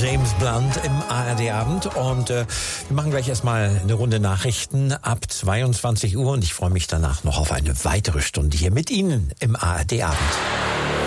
James Blunt im ARD-Abend und wir machen gleich erstmal eine Runde Nachrichten ab 22 Uhr und ich freue mich danach noch auf eine weitere Stunde hier mit Ihnen im ARD-Abend.